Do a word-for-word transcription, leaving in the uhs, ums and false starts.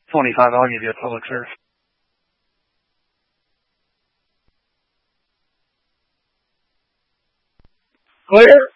twenty-five, I'll give you a public service. Clear?